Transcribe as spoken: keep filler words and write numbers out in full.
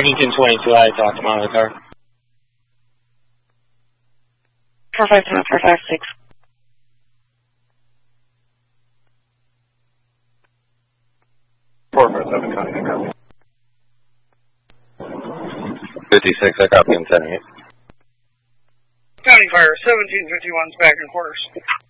Huntington twenty-two, I talked to my car. four five seven four five six. four five seven, copy. fifty-six, I copy, I'm sending it. County Fire, seventeen fifty-one, back in quarters.